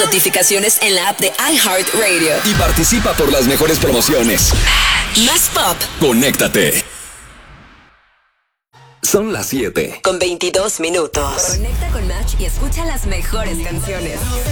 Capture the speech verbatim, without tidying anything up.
notificaciones en la app de iHeartRadio. Y participa por las mejores promociones. Más pop. Conéctate. Son las siete. Con veintidós minutos. Conecta con Match y escucha las mejores canciones.